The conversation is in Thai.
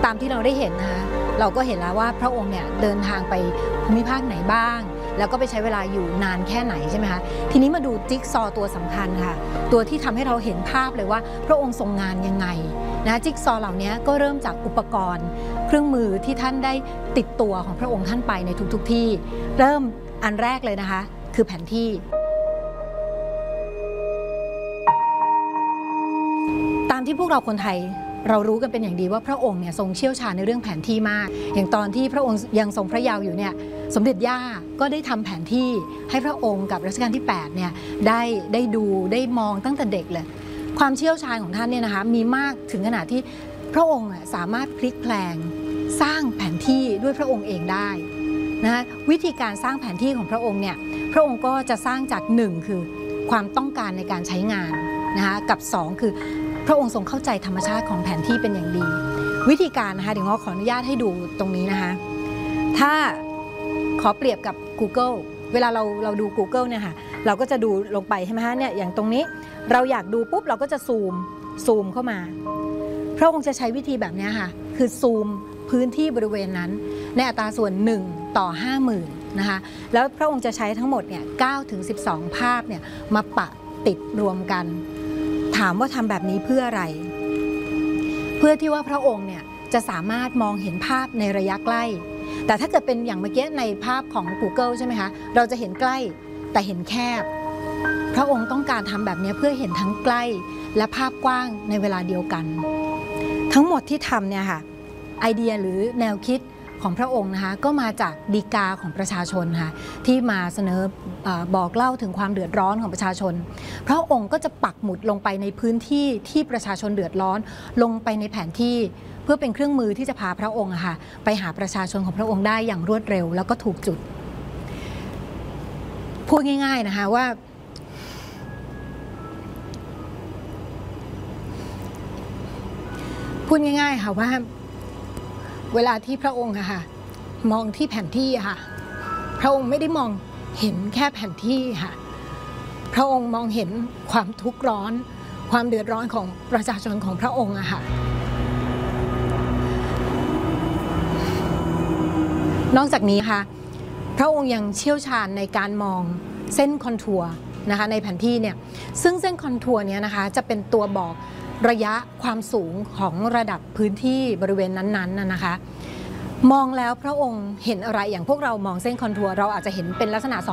ตามที่เราได้เห็นนะคะเราก็เห็นแล้วว่าพระองค์เนี่ยเดินทางไปภูมิภาคไหนบ้างแล้วก็ไปใช้เวลาอยู่นานแค่ไหนใช่ไหมคะทีนี้มาดูจิ๊กซอว์ตัวสำคัญค่ะตัวที่ทำให้เราเห็นภาพเลยว่าพระองค์ทรงงานยังไงนะจิ๊กซอว์เหล่านี้ก็เริ่มจากอุปกรณ์เครื่องมือที่ท่านได้ติดตัวของพระองค์ท่านไปในทุกที่เริ่มอันแรกเลยนะคะคือแผนที่ตามที่พวกเราคนไทยเรารู้กันเป็นอย่างดีว่าพระองค์เนี่ยทรงเชี่ยวชาญในเรื่องแผนที่มากอย่างตอนที่พระองค์ยังทรงพระเยาว์อยู่เนี่ยสมเด็จย่าก็ได้ทำแผนที่ให้พระองค์กับรัชกาลที่8เนี่ยได้ดูได้มองตั้งแต่เด็กเลยความเชี่ยวชาญของท่านเนี่ยนะคะมีมากถึงขนาดที่พระองค์สามารถพลิกแปลงสร้างแผนที่ด้วยพระองค์เองได้นะวิธีการสร้างแผนที่ของพระองค์เนี่ยพระองค์ก็จะสร้างจาก1คือความต้องการในการใช้งานนะคะกับ2คือพระองค์ทรงเข้าใจธรรมชาติของแผนที่เป็นอย่างดีวิธีการนะคะเดี๋ยวขออนุญาตให้ดูตรงนี้นะคะถ้าขอเปรียบกับ Google เวลาเราดู Google เนี่ยค่ะเราก็จะดูลงไปใช่ไหมคะเนี่ยอย่างตรงนี้เราอยากดูปุ๊บเราก็จะซูมเข้ามาพระองค์จะใช้วิธีแบบนี้ค่ะคือซูมพื้นที่บริเวณนั้นในอัตราส่วน1 ต่อ 50,000นะคะแล้วพระองค์จะใช้ทั้งหมดเนี่ย9 ถึง 12 ภาพเนี่ยมาปะติดรวมกันถามว่าทำแบบนี้เพื่ออะไรเพื่อที่ว่าพระองค์เนี่ยจะสามารถมองเห็นภาพในระยะใกล้แต่ถ้าเกิดเป็นอย่างเมื่อกี้ในภาพของ Google ใช่ไหมคะเราจะเห็นใกล้แต่เห็นแคบพระองค์ต้องการทำแบบนี้เพื่อเห็นทั้งใกล้และภาพกว้างในเวลาเดียวกันทั้งหมดที่ทำเนี่ยค่ะไอเดียหรือแนวคิดของพระองค์นะคะก็มาจากฎีกาของประชาชนค่ะที่มาเสนอบอกเล่าถึงความเดือดร้อนของประชาชนพระองค์ก็จะปักหมุดลงไปในพื้นที่ที่ประชาชนเดือดร้อนลงไปในแผนที่เพื่อเป็นเครื่องมือที่จะพาพระองค์ค่ะไปหาประชาชนของพระองค์ได้อย่างรวดเร็วแล้วก็ถูกจุดพูดง่ายๆนะคะว่าค่ะว่าเวลาที่พระองค์ค่ะมองที่แผนที่ค่ะพระองค์ไม่ได้มองเห็นแค่แผนที่ค่ะพระองค์มองเห็นความทุกข์ร้อนความเดือดร้อนของประชาชนของพระองค์อะค่ะนอกจากนี้ค่ะพระองค์ยังเชี่ยวชาญในการมองเส้นคอนทัวร์นะคะในแผนที่เนี่ยซึ่งเส้นคอนทัวร์นี้นะคะจะเป็นตัวบอกระยะความสูงของระดับพื้นที่บริเวณนั้นๆนะคะมองแล้วพระองค์เห็นอะไรอย่างพวกเรามองเส้นคอนทัวร์เราอาจจะเห็นเป็นลักษณะ